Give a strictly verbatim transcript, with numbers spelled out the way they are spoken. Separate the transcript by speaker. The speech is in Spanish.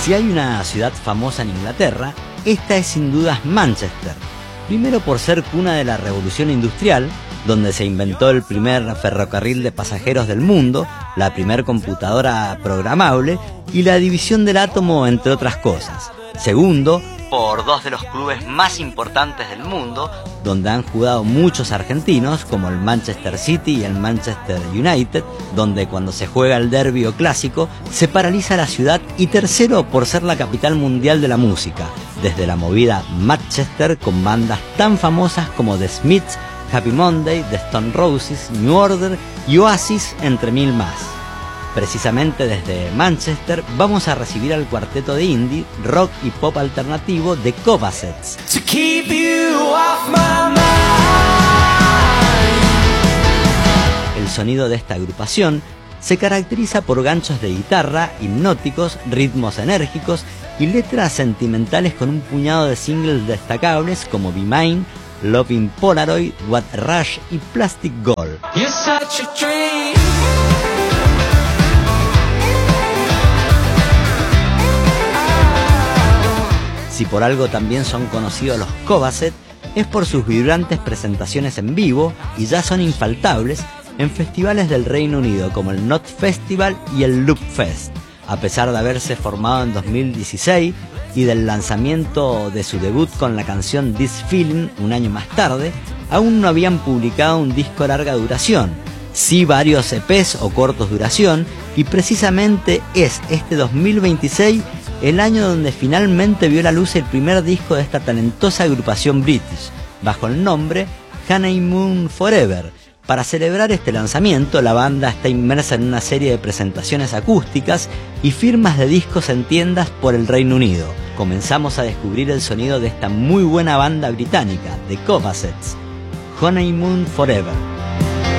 Speaker 1: Si hay una ciudad famosa en Inglaterra, esta es sin dudas Manchester. Primero por ser cuna de la revolución industrial, donde se inventó el primer ferrocarril de pasajeros del mundo, la primer computadora programable y la división del átomo, entre otras cosas. Segundo, por dos de los clubes más importantes del mundo, donde han jugado muchos argentinos, como el Manchester City y el Manchester United, donde cuando se juega el derbi o clásico, se paraliza la ciudad. Y tercero, por ser la capital mundial de la música, desde la movida Manchester, con bandas tan famosas como The Smiths, Happy Monday, The Stone Roses, New Order y Oasis, entre mil más. Precisamente desde Manchester vamos a recibir al cuarteto de indie, rock y pop alternativo de Covasets. El sonido de esta agrupación se caracteriza por ganchos de guitarra hipnóticos, ritmos enérgicos y letras sentimentales con un puñado de singles destacables como Be Mine, Loving Polaroid, What Rush y Plastic Gold. Si por algo también son conocidos los Covasets, es por sus vibrantes presentaciones en vivo, y ya son infaltables en festivales del Reino Unido como el Knot Festival y el Loop Fest. A pesar de haberse formado en dos mil dieciséis y del lanzamiento de su debut con la canción This Feeling un año más tarde, aún no habían publicado un disco larga duración, sí varios E Pes o cortos duración, y precisamente es este dos mil veintiséis el año donde finalmente vio la luz el primer disco de esta talentosa agrupación british, bajo el nombre Honeymoon Forever. Para celebrar este lanzamiento, la banda está inmersa en una serie de presentaciones acústicas y firmas de discos en tiendas por el Reino Unido. Comenzamos a descubrir el sonido de esta muy buena banda británica, The Covasets, Honeymoon Forever.